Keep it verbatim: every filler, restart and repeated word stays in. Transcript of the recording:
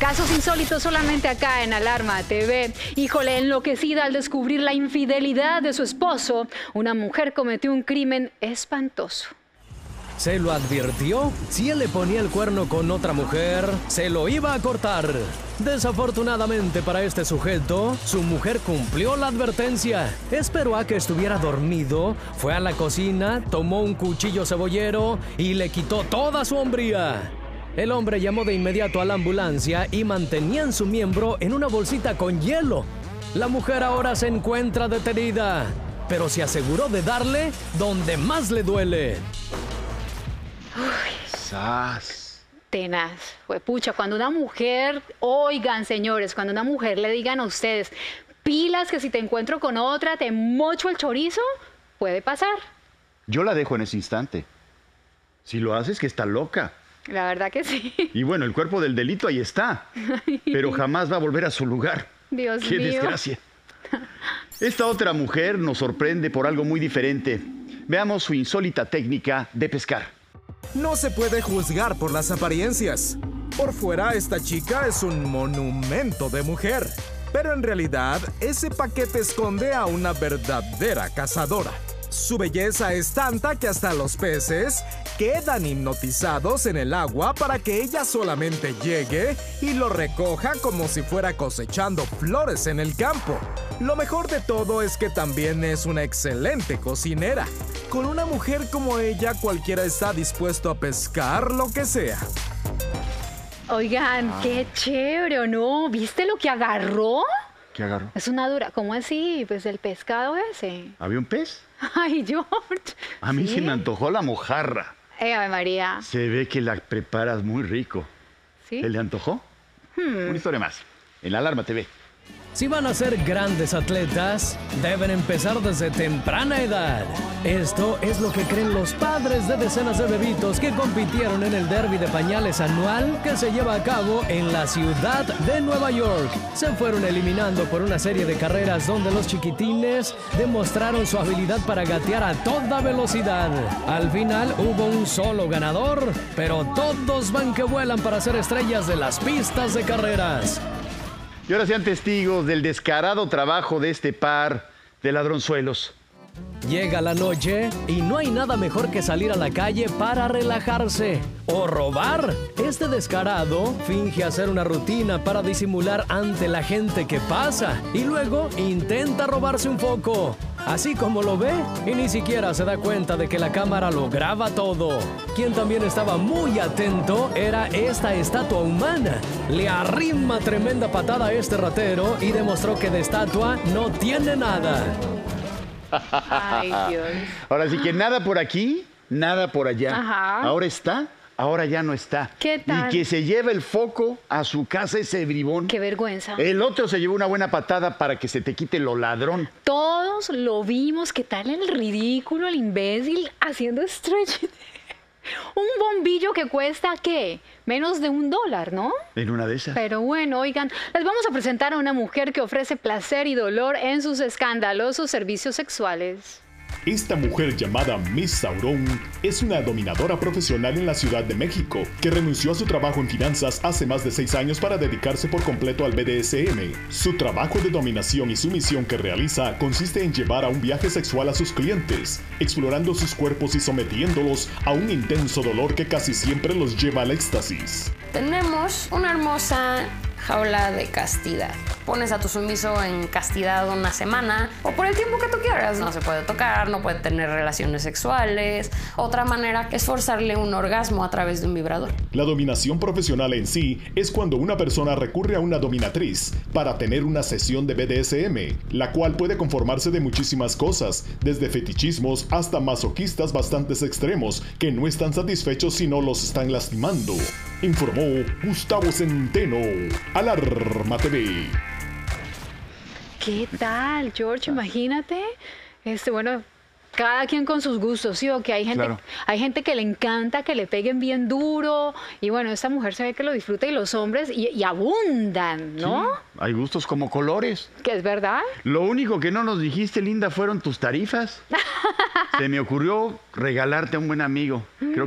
Casos insólitos solamente acá en Alarma T V. Híjole, enloquecida al descubrir la infidelidad de su esposo, una mujer cometió un crimen espantoso. ¿Se lo advirtió? Si él le ponía el cuerno con otra mujer, se lo iba a cortar. Desafortunadamente para este sujeto, su mujer cumplió la advertencia. Esperó a que estuviera dormido, fue a la cocina, tomó un cuchillo cebollero y le quitó toda su hombría. El hombre llamó de inmediato a la ambulancia y mantenían su miembro en una bolsita con hielo. La mujer ahora se encuentra detenida, pero se aseguró de darle donde más le duele. Uy, ¡Sas! tenaz. Fue pucha, cuando una mujer, oigan señores, cuando una mujer le digan a ustedes, pilas que si te encuentro con otra te mocho el chorizo, puede pasar. Yo la dejo en ese instante. Si lo haces, que está loca. La verdad que sí. Y bueno, el cuerpo del delito ahí está, pero jamás va a volver a su lugar. Dios ¡Qué mío! desgracia! Esta otra mujer nos sorprende por algo muy diferente. Veamos su insólita técnica de pescar. No se puede juzgar por las apariencias. Por fuera, esta chica es un monumento de mujer. Pero en realidad, ese paquete esconde a una verdadera cazadora. Su belleza es tanta que hasta los peces quedan hipnotizados en el agua para que ella solamente llegue y lo recoja como si fuera cosechando flores en el campo. Lo mejor de todo es que también es una excelente cocinera. Con una mujer como ella, cualquiera está dispuesto a pescar lo que sea. Oigan, qué chévere, ¿o no? ¿Viste lo que agarró? ¿Qué agarró? Es una dura. ¿Cómo así? Pues el pescado ese. ¿Había un pez? Ay, George. A mí ¿Sí? se me antojó la mojarra. Eh, Ave María. Se ve que la preparas muy rico. ¿Sí? ¿Se le antojó? Hmm. Una historia más. En Alarma T V. Si van a ser grandes atletas, deben empezar desde temprana edad. Esto es lo que creen los padres de decenas de bebitos que compitieron en el derbi de pañales anual que se lleva a cabo en la ciudad de Nueva York. Se fueron eliminando por una serie de carreras donde los chiquitines demostraron su habilidad para gatear a toda velocidad. Al final hubo un solo ganador, pero todos van que vuelan para ser estrellas de las pistas de carreras. Y ahora sean testigos del descarado trabajo de este par de ladronzuelos. Llega la noche y no hay nada mejor que salir a la calle para relajarse o robar. Este descarado finge hacer una rutina para disimular ante la gente que pasa y luego intenta robarse un foco. Así como lo ve y ni siquiera se da cuenta de que la cámara lo graba todo. Quien también estaba muy atento era esta estatua humana. Le arrima tremenda patada a este ratero y demostró que de estatua no tiene nada. Ay, Dios. Ahora sí que nada por aquí, nada por allá. Ajá. Ahora está, ahora ya no está. ¿Qué tal? Y que se lleva el foco a su casa ese bribón. Qué vergüenza. El otro se llevó una buena patada para que se te quite lo ladrón. Todos lo vimos. ¿Qué tal el ridículo, el imbécil haciendo stretch? Un bombillo que cuesta, ¿qué? Menos de un dólar, ¿no? En una de esas. Pero bueno, oigan, les vamos a presentar a una mujer que ofrece placer y dolor en sus escandalosos servicios sexuales. Esta mujer llamada Miss Sauron es una dominadora profesional en la Ciudad de México que renunció a su trabajo en finanzas hace más de seis años para dedicarse por completo al B D S M. Su trabajo de dominación y sumisión que realiza consiste en llevar a un viaje sexual a sus clientes, explorando sus cuerpos y sometiéndolos a un intenso dolor que casi siempre los lleva al éxtasis. Tenemos una hermosa jaula de castidad. Pones a tu sumiso en castidad una semana o por el tiempo que tú quieras. No se puede tocar, no puede tener relaciones sexuales. Otra manera es forzarle un orgasmo a través de un vibrador. La dominación profesional en sí es cuando una persona recurre a una dominatriz para tener una sesión de B D S M, la cual puede conformarse de muchísimas cosas, desde fetichismos hasta masoquistas bastante extremos que no están satisfechos si no los están lastimando. Informó Gustavo Centeno, Alarma T V. ¿Qué tal, George? Imagínate. Este, bueno, cada quien con sus gustos, ¿sí? O que hay gente, Claro. hay gente que le encanta que le peguen bien duro. Y bueno, esta mujer se ve que lo disfruta y los hombres y, y abundan, ¿no? Sí, hay gustos como colores. Que es verdad. Lo único que no nos dijiste, Linda, fueron tus tarifas. Se me ocurrió regalarte a un buen amigo. Creo